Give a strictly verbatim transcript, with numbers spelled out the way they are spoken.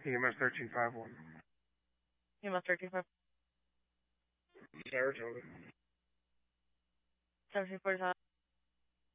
E M S thirteen five one. E M S thirteen five. Saratoga. seventeen forty-five.